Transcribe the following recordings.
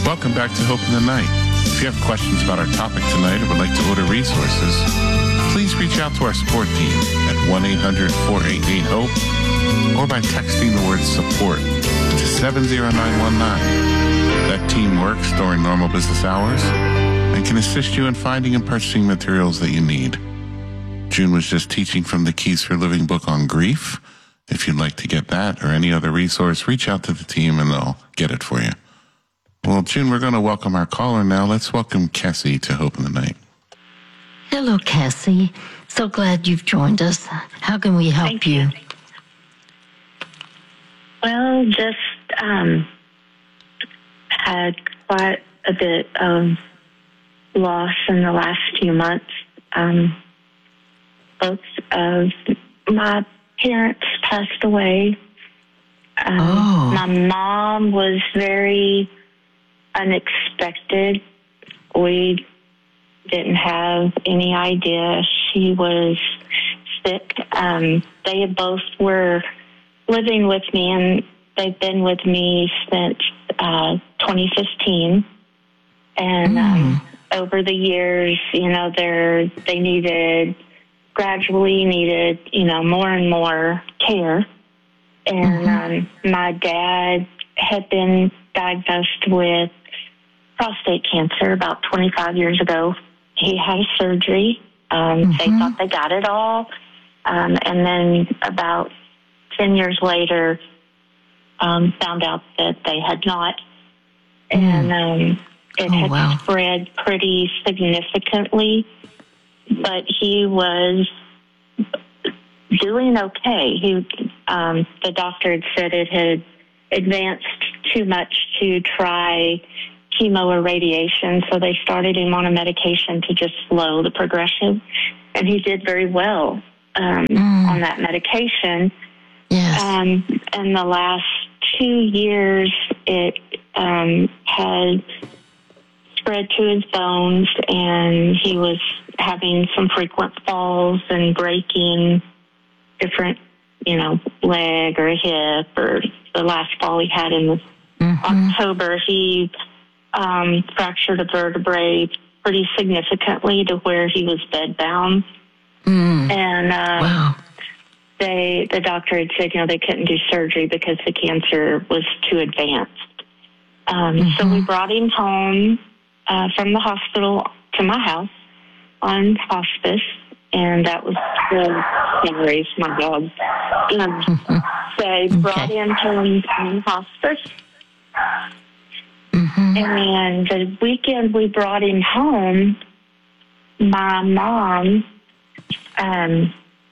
Welcome back to Hope in the Night. If you have questions about our topic tonight or would like to order resources, please reach out to our support team at 1-800-488-HOPE or by texting the word support to 70919. That team works during normal business hours and can assist you in finding and purchasing materials that you need. June was just teaching from the Keys for Living book on grief. If you'd like to get that or any other resource, reach out to the team and they'll get it for you. Well, June, we're going to welcome our caller now. Let's welcome Cassie to Hope in the Night. Hello, Cassie. So glad you've joined us. How can we help you? Well, just had quite a bit of loss in the last few months. Both of my parents passed away. My mom was very unexpected. We didn't have any idea she was sick. They both were living with me, and they've been with me since 2015. And over the years, they gradually needed, more and more care. And my dad had been diagnosed with prostate cancer about 25 years ago. He had a surgery. They thought they got it all. And then about 10 years later, found out that they had not. And it had spread pretty significantly. But he was doing okay. The doctor had said it had advanced too much to try chemo or radiation, so they started him on a medication to just slow the progression, and he did very well on that medication. Yes. In the last 2 years, it had spread to his bones, and he was having some frequent falls and breaking different, leg or hip, or the last fall he had in October, he fractured a vertebrae pretty significantly to where he was bedbound. And the doctor had said, they couldn't do surgery because the cancer was too advanced. So we brought him home from the hospital to my house on hospice, and that was the memories, my dog. They brought him home from hospice. And the weekend we brought him home, my mom, it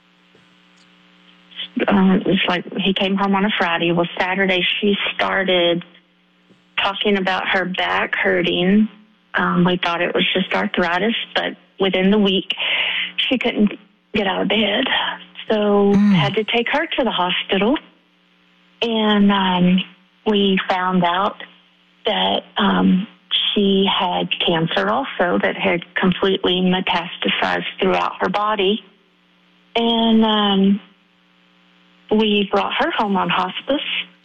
was like he came home on a Friday. Well, Saturday she started talking about her back hurting. We thought it was just arthritis, but within the week she couldn't get out of bed. So had to take her to the hospital. And we found out that she had cancer also that had completely metastasized throughout her body. And we brought her home on hospice,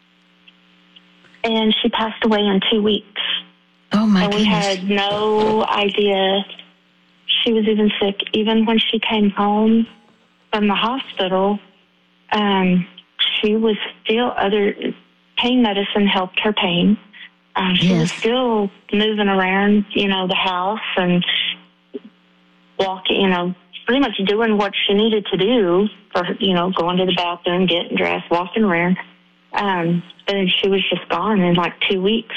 and she passed away in 2 weeks. Oh, my goodness. And we had no idea she was even sick. Even when she came home from the hospital, she was still, other pain medicine helped her pain. She was still moving around, the house and walking, pretty much doing what she needed to do for, going to the bathroom, getting dressed, walking around. And she was just gone in like 2 weeks.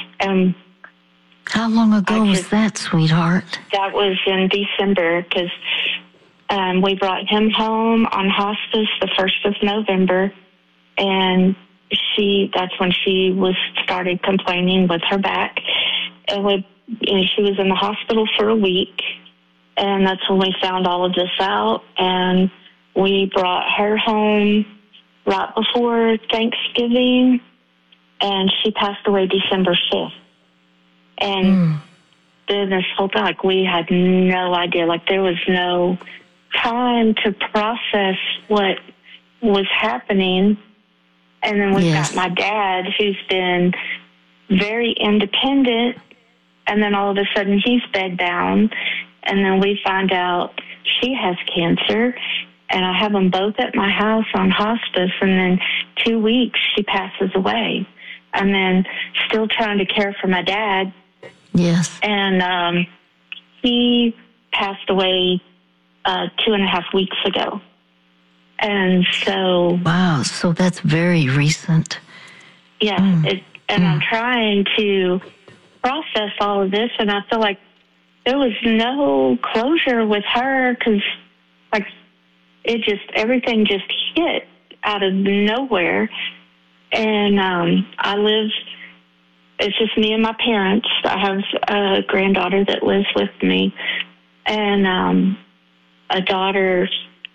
How long ago was that, sweetheart? That was in December, because we brought him home on hospice the 1st of November, and that's when she started complaining with her back. And she was in the hospital for a week, and that's when we found all of this out. And we brought her home right before Thanksgiving, and she passed away December 5th. And then this whole time, we had no idea. There was no time to process what was happening. And then we've got my dad, who's been very independent, and then all of a sudden he's bedbound, and then we find out she has cancer, and I have them both at my house on hospice, and then 2 weeks she passes away, and then still trying to care for my dad. Yes. And he passed away 2.5 weeks ago. And so... Wow, so that's very recent. Yeah, I'm trying to process all of this, and I feel like there was no closure with her because, like, everything just hit out of nowhere. And I live, it's just me and my parents. I have a granddaughter that lives with me, and a daughter.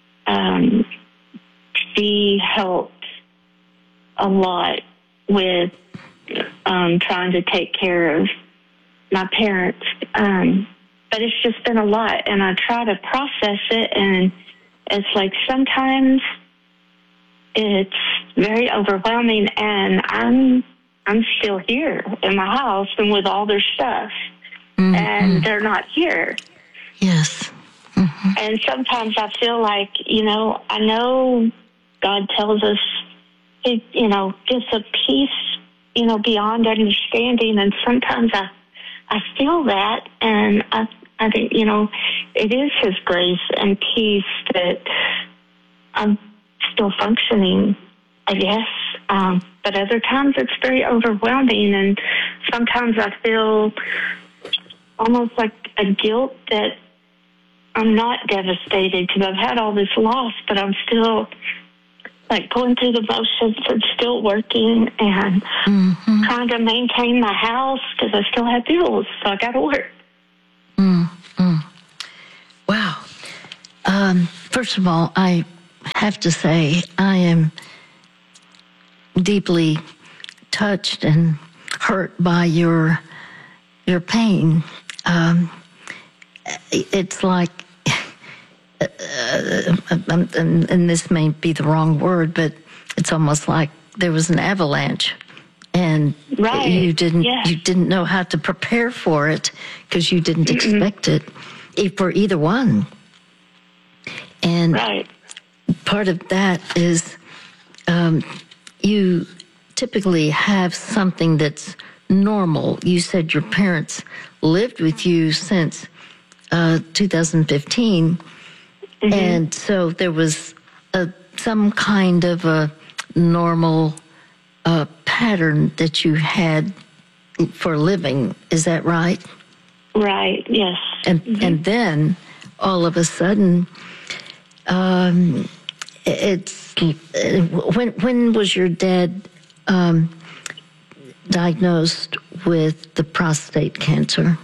She helped a lot with trying to take care of my parents. But it's just been a lot, and I try to process it, and it's like sometimes it's very overwhelming, and I'm still here in my house and with all their stuff, and they're not here. Yes. Mm-hmm. And sometimes I feel like, I know God tells us, gives a peace, beyond understanding, and sometimes I feel that, and I think, it is His grace and peace that I'm still functioning, I guess. But other times it's very overwhelming, and sometimes I feel almost like a guilt that I'm not devastated because I've had all this loss, but I'm still like going through the motions and still working and trying to maintain my house because I still have bills, so I got to work. Wow. First of all, I have to say I am deeply touched and hurt by your pain. It's like, and this may be the wrong word, but it's almost like there was an avalanche, and you didn't know how to prepare for it because you didn't expect it for either one. And part of that is you typically have something that's normal. You said your parents lived with you since 2015, and so there was some kind of a normal pattern that you had for living. Is that right? Right, yes. And then all of a sudden, it's when was your dad diagnosed with the prostate cancer?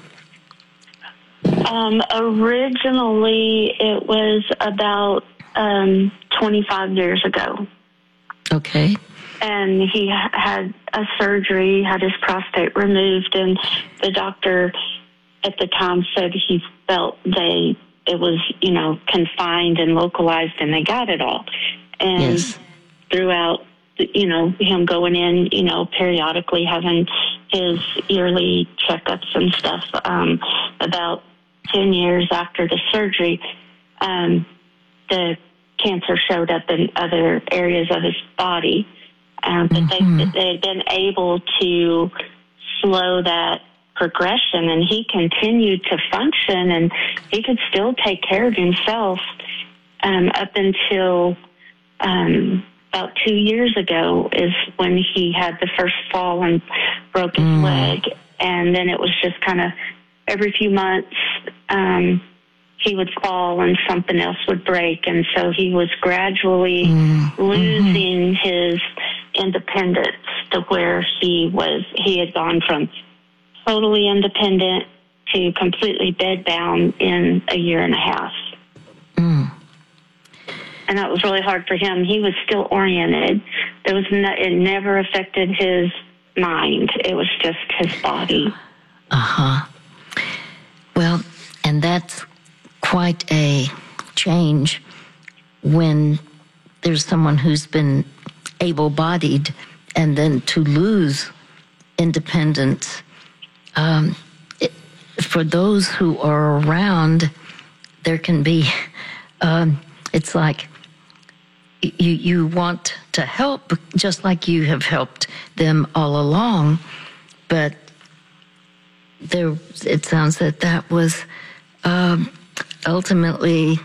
Originally, it was about 25 years ago. Okay. And he had a surgery, had his prostate removed, and the doctor at the time said he felt it was, confined and localized, and they got it all. And throughout, him going in, periodically having his yearly checkups and stuff, about 10 years after the surgery, the cancer showed up in other areas of his body. But they had been able to slow that progression, and he continued to function, and he could still take care of himself up until about 2 years ago is when he had the first fall and broke his leg. And then it was just kind of every few months he would fall and something else would break. And so he was gradually losing his independence to where he had gone from totally independent to completely bedbound in a year and a half. And that was really hard for him. He was still oriented. It never affected his mind. It was just his body. Well, and that's quite a change when there's someone who's been able-bodied and then to lose independence. For those who are around, there can be, it's like you want to help, just like you have helped them all along, but it sounds that was ultimately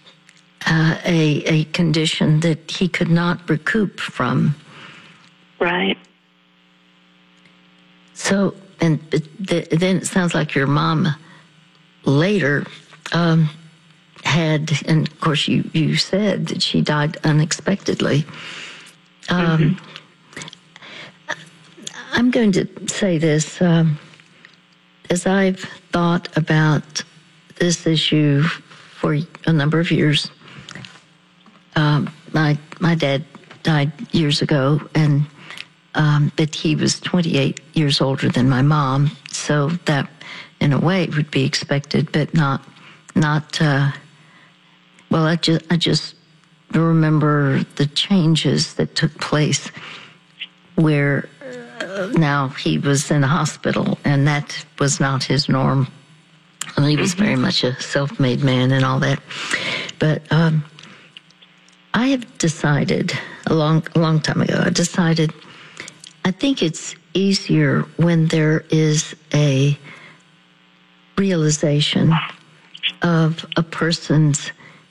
a condition that he could not recoup from. Right. So, and then it sounds like your mom later had, and of course you said that she died unexpectedly. I'm going to say this, as I've thought about this issue for a number of years. My dad died years ago, and but he was 28 years older than my mom, so that, in a way, would be expected, but not. Well, I just remember the changes that took place, where now he was in a hospital, and that was not his norm. And he was very much a self-made man and all that, but I have decided a long time ago. I think it's easier when there is a realization of a person's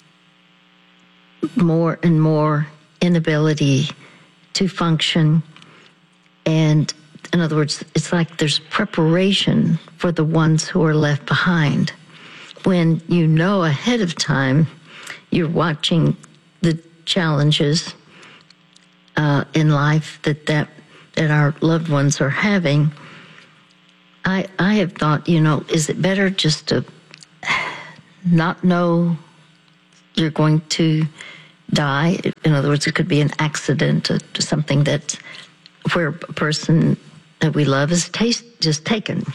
more and more inability to function. And in other words, it's like there's preparation for the ones who are left behind. When you know ahead of time, you're watching the challenges in life that our loved ones are having. I have thought, is it better just to not know you're going to die? In other words, it could be an accident or something that's where a person that we love is just taken.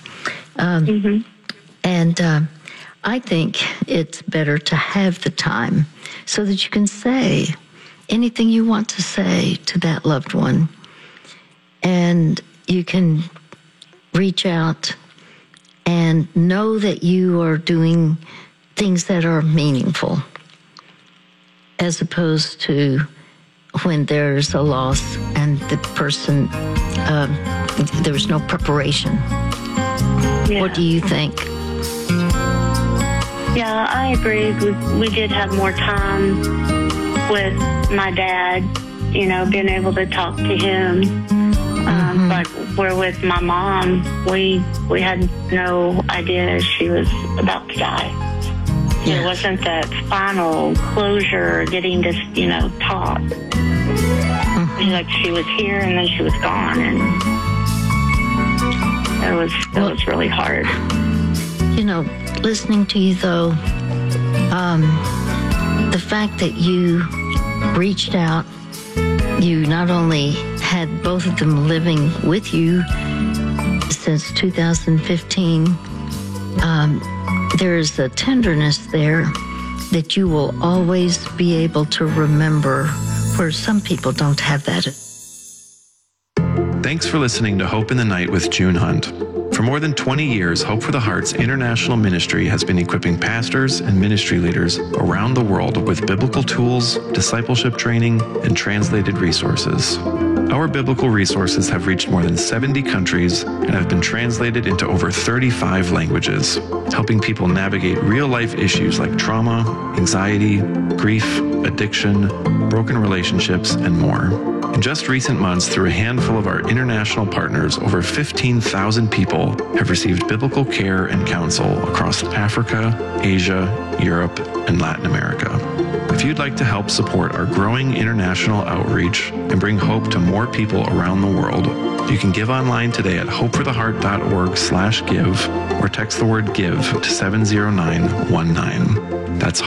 And I think it's better to have the time so that you can say anything you want to say to that loved one. And you can reach out and know that you are doing things that are meaningful, as opposed to when there's a loss and the person, there's no preparation. Yeah. What do you think? Yeah, I agree. We did have more time with my dad, being able to talk to him. But where with my mom, we had no idea she was about to die. Yeah. It wasn't that final closure, getting to, talk. Like she was here and then she was gone, and it was really hard. Listening to you though, the fact that you reached out, you not only had both of them living with you since 2015, there is a tenderness there that you will always be able to remember, where some people don't have that. Thanks for listening to Hope in the Night with June Hunt. For more than 20 years, Hope for the Heart's international ministry has been equipping pastors and ministry leaders around the world with biblical tools, discipleship training, and translated resources. Our biblical resources have reached more than 70 countries and have been translated into over 35 languages, helping people navigate real-life issues like trauma, anxiety, grief, addiction, broken relationships, and more. In just recent months, through a handful of our international partners, over 15,000 people have received biblical care and counsel across Africa, Asia, Europe, and Latin America. If you'd like to help support our growing international outreach and bring hope to more people around the world, you can give online today at hopefortheheart.org/give or text the word GIVE to 70919. That's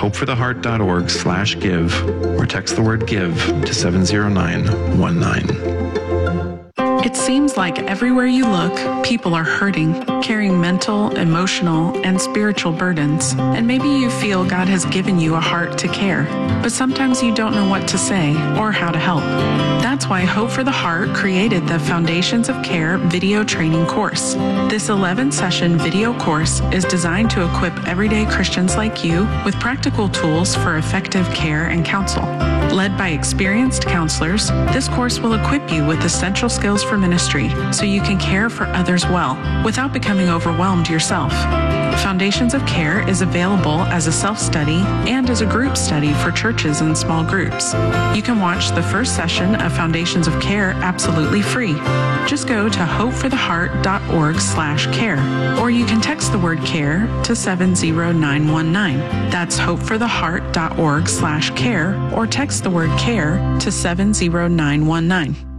hopefortheheart.org/give or text the word GIVE to 70919. It seems like everywhere you look, people are hurting, carrying mental, emotional, and spiritual burdens. And maybe you feel God has given you a heart to care, but sometimes you don't know what to say or how to help. That's why Hope for the Heart created the Foundations of Care video training course. This 11-session video course is designed to equip everyday Christians like you with practical tools for effective care and counsel. Led by experienced counselors, this course will equip you with essential skills for ministry so you can care for others well without becoming overwhelmed yourself. Foundations of Care is available as a self-study and as a group study for churches and small groups. You can watch the first session of Foundations of Care absolutely free. Just go to hopefortheheart.org/care, or you can text the word CARE to 70919. That's hopefortheheart.org/care, or text the word CARE to 70919.